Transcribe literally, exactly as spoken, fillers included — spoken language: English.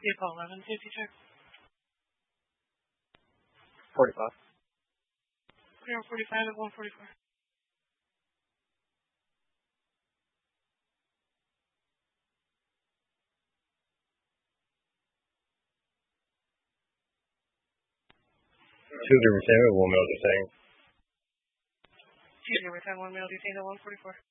Vehicle eleven, safety check. forty-five. Clear on forty-five at one forty-four. Tuesday retain at one male detained. Tuesday retain one male detained at one forty-four.